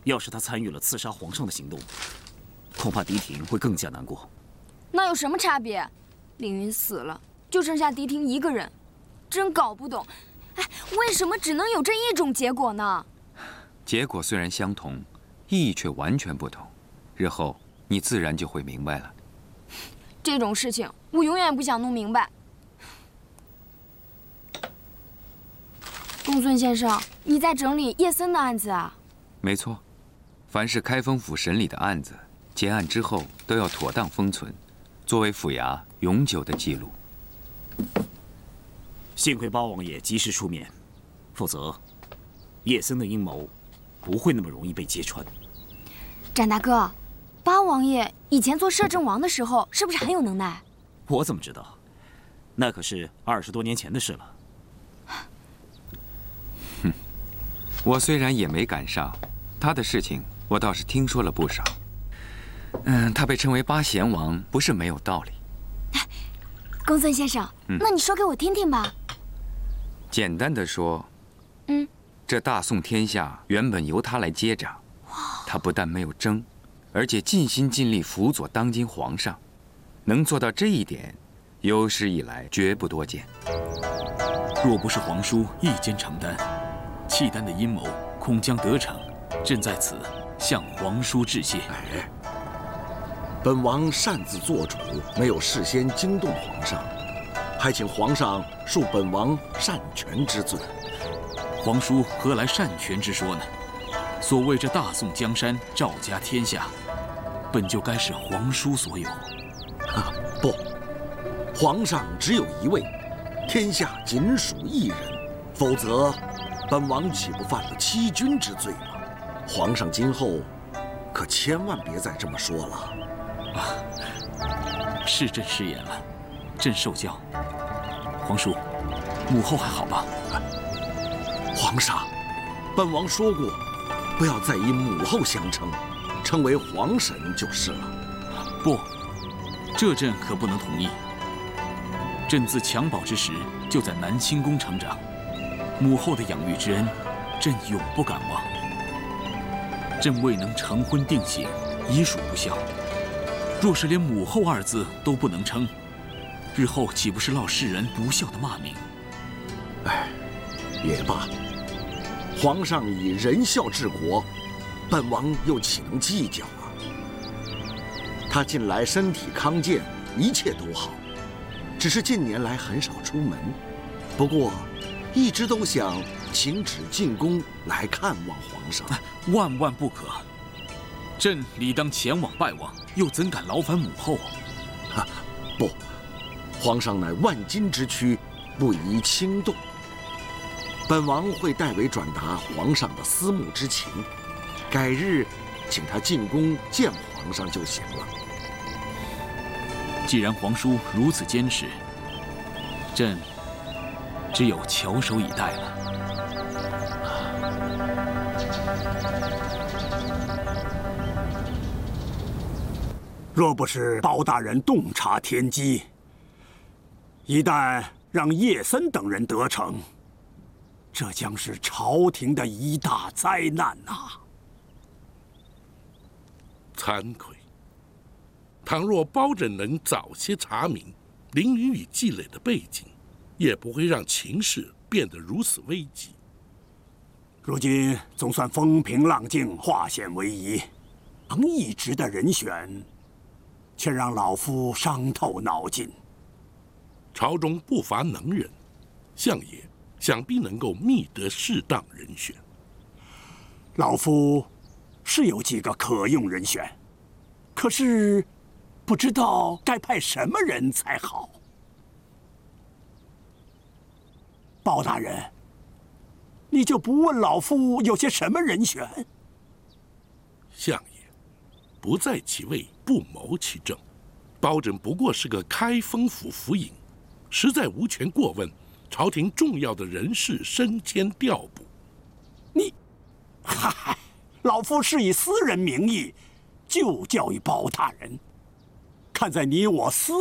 要是他参与了刺杀皇上的行动，恐怕狄廷会更加难过。 那有什么差别？凌云死了，就剩下狄廷一个人，真搞不懂。哎，为什么只能有这一种结果呢？ 结果虽然相同，意义却完全不同。日后你自然就会明白了。 这种事情我永远不想弄明白。公孙先生，你在整理叶森的案子啊？ 没错，凡是开封府审理的案子，结案之后都要妥当封存，作为府衙永久的记录。 幸亏八王爷及时出面，否则叶森的阴谋不会那么容易被揭穿。 展大哥，八王爷以前做摄政王的时候，是不是很有能耐？ 我怎么知道？那可是20多年前的事了。 我虽然也没赶上，他的事情我倒是听说了不少。他被称为八贤王，不是没有道理。 公孙先生，那你说给我听听吧。 简单的说，这大宋天下原本由他来接掌，他不但没有争，而且尽心尽力辅佐当今皇上，能做到这一点，有史以来绝不多见。 若不是皇叔一肩承担，契丹的阴谋恐将得逞，朕在此向皇叔致谢。 哎，本王擅自做主，没有事先惊动皇上，还请皇上恕本王擅权之罪。 皇叔何来擅权之说呢？所谓这大宋江山，赵家天下，本就该是皇叔所有。 不，皇上只有一位，天下仅属一人，否则本王岂不犯了欺君之罪吗？皇上今后可千万别再这么说了。 是朕失言了，朕受教。皇叔，母后还好吧？ 皇上，本王说过，不要再以母后相称，称为皇婶就是了。 不，这朕可不能同意。朕自襁褓之时就在南清宫成长，母后的养育之恩，朕永不敢忘。朕未能成婚定省，已属不孝。若是连母后二字都不能称，日后岂不是落世人不孝的骂名？ 哎，也罢，皇上以仁孝治国，本王又岂能计较啊？他近来身体康健，一切都好，只是近年来很少出门。不过，一直都想请旨进宫来看望皇上。 万万不可！朕理当前往拜望，又怎敢劳烦母后？ 不，皇上乃万金之躯，不宜轻动。本王会代为转达皇上的思慕之情，改日请他进宫见皇上就行了。 既然皇叔如此坚持，朕只有翘首以待了。 若不是包大人洞察天机，一旦让叶森等人得逞，这将是朝廷的一大灾难呐！ 惭愧，倘若包拯能早些查明凌云与纪磊的背景，也不会让情势变得如此危急。 如今总算风平浪静，化险为夷，能一职的人选，却让老夫伤透脑筋。 朝中不乏能人，相爷想必能够觅得适当人选。 老夫是有几个可用人选，可是不知道该派什么人才好。包大人，你就不问老夫有些什么人选？ 相爷，不在其位，不谋其政。包拯不过是个开封府府尹，实在无权过问朝廷重要的人事升迁调补。 嗨，老夫是以私人名义就教育包大人，看在你我私